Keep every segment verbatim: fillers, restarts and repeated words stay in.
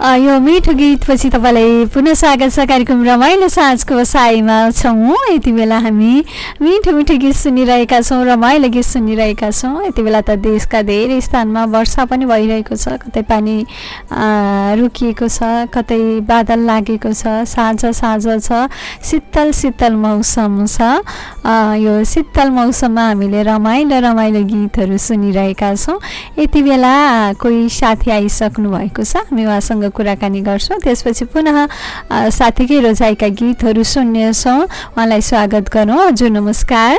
A, यो मिठो गीतपछि तपाईँलाई पुनः स्वागत छ कार्यक्रम रमाइलो साँझको बसाइमा छौँ। यति बेला हामी मिठो मिठो गीत सुनिरहेका छौँ, रमाइलो गीत सुनिरहेका छौँ। यति बेला त देशका धेरै स्थानमा वर्षा पनि भइरहेको छ, कतै पानी रोकिएको छ, कतै बादल लागेको छ, साँझ साँझ छ, शीतल शीतल मौसम छ। अ, यो शीतल मौसममा हामीले रमाइलो रमाइलो गीतहरू सुनिरहेका छौँ। यति बेला कोही साथी आइसक्नु भएको छ, हामी उहाँसँग कुराकानी गर्छौँ। त्यसपछि पुनः साथीकै रोजाइका गीतहरू सुन्नेछौँ। उहाँलाई स्वागत गरौँ। हजुर नमस्कार।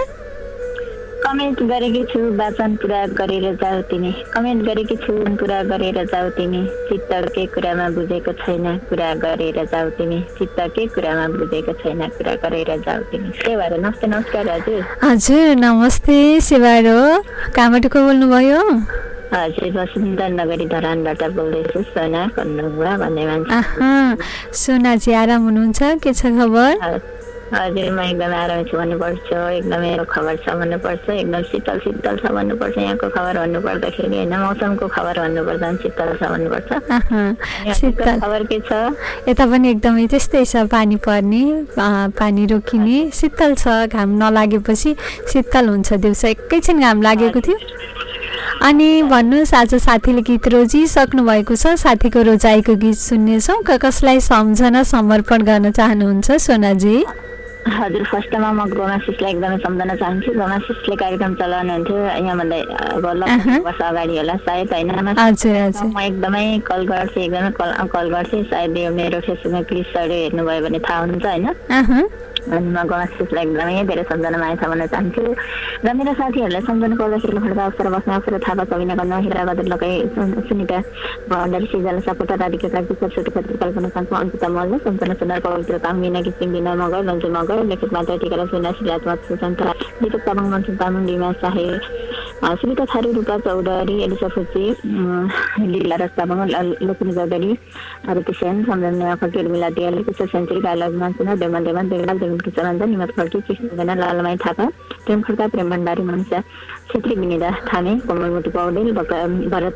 कमेन्ट गरेकी छु वाचन पुरा गरेर जाऊ तिमी, कमेन्ट गरेकी छु पुरा गरेर जाऊ तिमी, चित्त के कुरामा बुझेको छैन कुरा गरेर जाऊ तिमी, चित्त के कुरामा बुझेको छैन कुरा गरेर जाऊ तिमी। सेवारो नमस्ते। नमस्कार हजुर। हजुर नमस्ते सेवारो। कहाँबाट को बोल्नुभयो? हजुर वसुन्धर नगरी धरानबाट बोल्दैछु, सोना कन्नुवा भन्ने मान्छे। सोनाजी आराम हुनुहुन्छ? के छ खबर? हजुर म एकदमै आरामै छु भन्नुपर्छ, एकदमै खबर छ भन्नुपर्छ, एकदम शीतल शीतल छ भन्नुपर्छ। यहाँको खबर भन्नुपर्दाखेरि होइन, मौसमको खबर भन्नुपर्छ, शीतल छ भन्नुपर्छ। शीतल खबर के छ? यता पनि एकदमै त्यस्तै छ, पानी पर्ने, पानी रोकिने, शीतल छ। घाम नलागेपछि शीतल हुन्छ, दिउँसो एकैछिन घाम लागेको थियो। अनि भन्नुहोस्, आज साथीले गीत रोजिसक्नु भएको छ, साथीको रोजाइको गीत सुन्नेछौँ। कसलाई सम्झना समर्पण गर्न चाहनुहुन्छ सोनाजी? हजुर फर्स्टमा म गोमासिसलाई एकदमै सम्झना चाहन्छु। गोमासिसले कार्यक्रम चलाउनुहुन्थ्यो यहाँभन्दा अब लगभग वर्ष अगाडि होला सायद होइन। म एकदमै कल गर्छु, एकदमै कल कल गर्छु। सायद यो मेरो फेसबुकमा क्लिप्सहरू हेर्नुभयो भने थाहा हुन्छ होइन। अनि म गोमासिसलाई एकदमै धेरै सम्झना माया छ भन्न चाहन्छु। र मेरो साथीहरूलाई सम्झना पर्दाखेरि खड्का अवसर बस्ने अवसर थापा सबिना गर्न हिरा गदर लगाई सुनिता भण्डारी सिजाला सपोटा राधिका काजी सरस्वती खत्री कल्पना साङ्को अङ्किता मल्ल सम्पन्न सुनार पवित्र ताङ मिना किसिम दिना मगर लन्चु मगर लेखक मात्र टिकाला सुना सिलात्मक सुसन्त दीपक तामाङ मनसुन तामाङ डिमा साहे सुनिता थारू रूपा चौधरी एलिसा फुची लीला रस तामाङ लक्ष्मी चौधरी अरुति सेन सम्झना फकीर मिला दियाले किशोर सेन्चुरी कालग मान्छुना देमन देमन देवलाल देवन किशोरन्द निमत खड्की कृष्णजना लालमाई थापा प्रेम खड्का प्रेम भण्डारी मनुष्य छेत्री विनिता थामे कोमलमती पौडेल भरत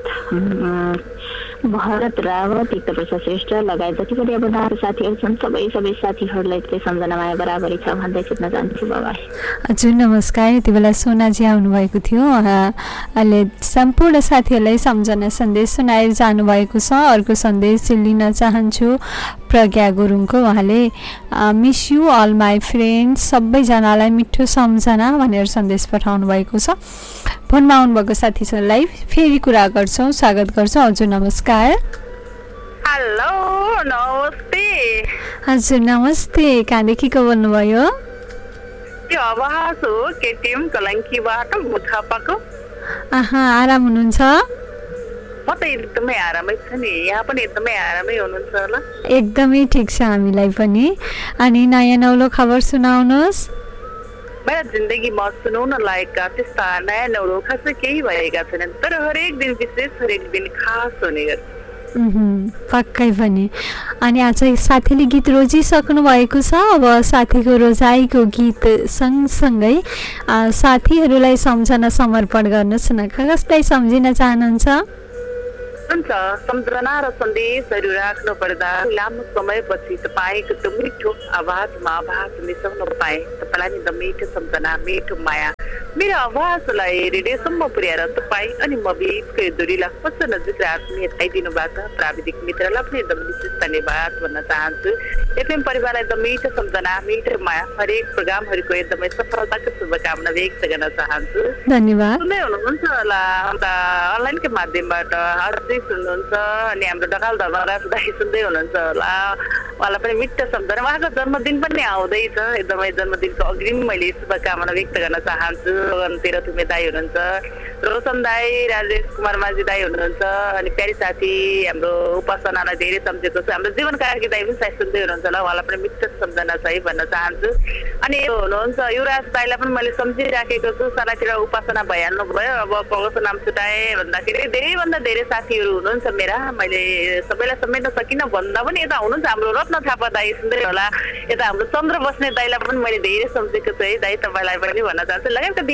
भरत रावत तीर्थप्रसाद श्रेष्ठ लगायत जति पनि अब दाहरू साथीहरू छन्, सबै सबै साथीहरूलाई चाहिँ सम्झना माया बराबरी छ भन्दै छुट्न चाहन्छु। बाबा हजुर नमस्कार। यति बेला सोनाजी आउनुभएको थियो, उहाँले सम्पूर्ण साथीहरूलाई सम्झना सन्देश सुनाएर जानुभएको छ। अर्को सन्देश लिन चाहन्छु प्रज्ञा गुरुङको। उहाँले miss you all my friends, सबैजनालाई मिठो सम्झना भनेर सन्देश पठाउनु भएको छ। फोनमा आउनुभएको साथीहरूलाई फेरि कुरा गर्छौँ, स्वागत गर्छौँ। हजुर नमस्कार। हेलो नमस्ते। हजुर नमस्ते। कहाँदेखि को बोल्नुभयो? यो आवाज हो केटिएम कलङ्कीबाट मुथापाको। आहा आराम हुनुहुन्छ? म त एकदमै आरामै छु नि, यहाँ पनि एकदमै आरामै हुनुहुन्छ होला? एकदमै ठिक छ हामीलाई पनि। अनि नयाँ नौलो खबर सुनाउनुहोस्। मेरो जिन्दगीमा सुनाउन लायकका त्यस्ता नयाँ नौलो खासै केही भएका छैनन्, तर हरेक दिन विशेष, हरेक दिन खास हुने गर्छ। पक्कै पनि। अनि आज साथीले गीत रोजिसक्नु भएको छ। अब साथीको रोजाइको गीत सँगसँगै साथीहरूलाई सम्झना समर्पण गर्नुहोस् न। कसलाई सम्झिन चाहनुहुन्छ? हुन्छ, सम्झना र सन्देशहरू राख्नु पर्दा लामो समयपछि तपाईँको त्यो मिठो आवाजमा आवाज मिसाउन पाएँ। तपाईँलाई नि त मिठो सम्झना, मिठो माया मेरो आवाजलाई हृदयसम्म पुर्याएर तपाईँ अनि म बिचको दूरीलाई कस्तो नजिक राख्ने यताइदिनु भएको छ। प्राविधिक मित्रलाई पनि एकदम विशेष धन्यवाद भन्न चाहन्छु। एफएम परिवारलाई एकदम मिठो सम्झना, मिठो माया, हरेक प्रोग्रामहरूको एकदमै सफलताको शुभकामना व्यक्त गर्न चाहन्छु। धन्यवाद। सुन्दै हुनुहुन्छ होला अन्त अनलाइनकै माध्यमबाट अझै सुन्नुहुन्छ। अनि हाम्रो ढकाल धर्मराज दाई सुन्दै हुनुहुन्छ होला, उहाँलाई पनि मिठो सम्झना। उहाँको जन्मदिन पनि आउँदैछ, एकदमै जन्मदिनको अग्रिम मैले शुभकामना व्यक्त गर्न चाहन्छु। तेह्र थुमे दाई हुनुहुन्छ, रोशन दाई, राजेश कुमार माझी दाई हुनुहुन्छ, अनि प्यारी साथी हाम्रो उपासनालाई धेरै सम्झेको छु। हाम्रो जीवन कार्की दाई पनि सायद सुन्दै हुनुहुन्छ होला, उहाँलाई पनि मिठो सम्झना छ है भन्न चाहन्छु। अनि यो हुनुहुन्छ युवराज दाईलाई पनि मैले सम्झिराखेको छु। सानातिर उपासना भइहाल्नु भयो, अब कसको नाम छुटाएँ भन्दाखेरि धेरैभन्दा धेरै साथीहरू हुनुहुन्छ मेरा। मैले सबैलाई समेट्न सकिनँ भन्दा पनि यता हुनुहुन्छ हाम्रो रत्न थापा दाई सुन्दै होला, यता हाम्रो चन्द्र बस्ने दाईलाई पनि मैले धेरै सम्झेको छु है दाई, तपाईँलाई पनि भन्न चाहन्छु। लगायतका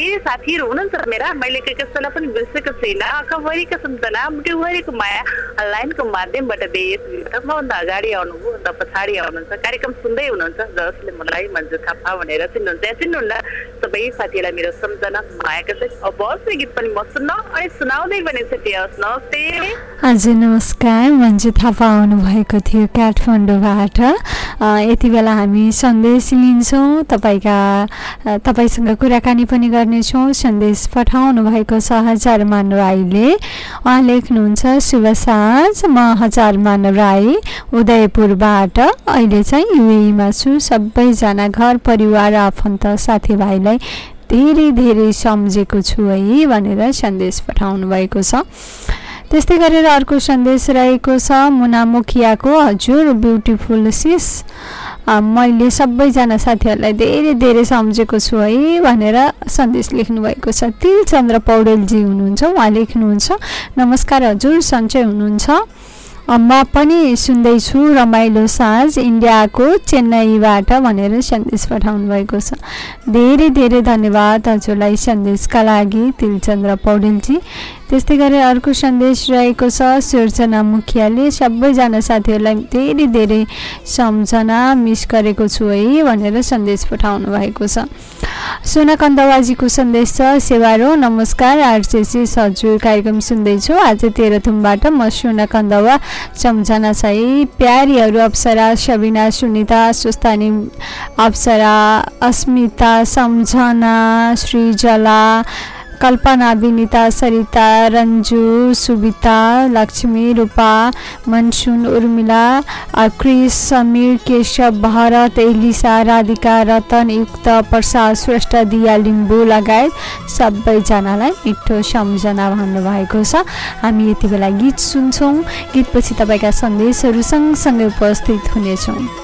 धेरै साथीहरू हुनुहुन्छ मेरा, मैले कसैलाई पनि बिर्सेको छैन। अखबारीका सम्झना मुटुभरिको माया लाइनको माध्यमबाट देश मभन्दा अगाडि आउनुभयो, अन्त पछाडि आउनुहुन्छ, कार्यक्रम सुन्दै हुनुहुन्छ, जसले मलाई मन्जु थापा भनेर चिन्नुहुन्छ या चिन्नुहुन्न सबै साथीहरूलाई मेरो सम्झना मायाको चाहिँ अब अर्को गीत पनि म सुन्न अनि सुनाउँदै पनि छुट्याओस्। नमस्ते। हजुर नमस्कार, मन्जु थापा आउनुभएको थियो काठमाडौँबाट। यति बेला हामी सन्देश लिन्छौँ, तपाईँका तपाईँसँग कुराकानी पनि गर्नेछौँ। सन्देश पठाउनु भएको छ हजारमान राईले। उहाँ लेख्नुहुन्छ शुभ साँझ, म हजारमान राई उदयपुरबाट। अहिले चाहिँ युएईमा छु। सबैजना घर परिवार आफन्त साथीभाइलाई धेरै धेरै सम्झेको छु है भनेर सन्देश पठाउनु भएको छ। त्यस्तै गरेर अर्को सन्देश रहेको छ मुना मुखियाको। हजुर ब्युटिफुल सिस, मैले सबैजना साथीहरूलाई धेरै धेरै सम्झेको छु है भनेर सन्देश लेख्नुभएको छ। तिलचन्द्र पौडेलजी हुनुहुन्छ, उहाँ लेख्नुहुन्छ नमस्कार हजुर, सन्चै हुनुहुन्छ? म पनि सुन्दैछु रमाइलो साँझ इन्डियाको चेन्नईबाट भनेर सन्देश पठाउनु भएको छ। धेरै धेरै धन्यवाद हजुरलाई सन्देशका लागि तिलचन्द्र पौडेलजी। त्यस्तै गरेर अर्को सन्देश रहेको छ सिर्जना मुखियाले। सबैजना साथीहरूलाई धेरै धेरै सम्झना मिस गरेको छु है भनेर सन्देश पठाउनु भएको छ। सोना कन्दवाजीको सन्देश छ सेवारो, नमस्कार आरजेसी हजुर कार्यक्रम सुन्दैछु। आज तेह्रथुमबाट म सोना कन्दवा। सम्झना छ है प्यारीहरू अप्सरा, सबिना, सुनिता, सुस्तानी, अप्सरा, अस्मिता, सम्झना, सृजला, कल्पना, विनिता, सरिता, रन्जु, सुबिता, लक्ष्मी, रूपा, monsoon, Urmila, Chris, Samir, Keshav, Bharat, Elisa, Radhika, Ratan, युक्त, प्रसाद श्रेष्ठ, दिया लिम्बू लगायत सबैजनालाई मिठो सम्झना भन्नुभएको छ। हामी यति बेला गीत सुन्छौँ। गीतपछि तपाईँका सन्देशहरू सँगसँगै उपस्थित हुनेछौँ।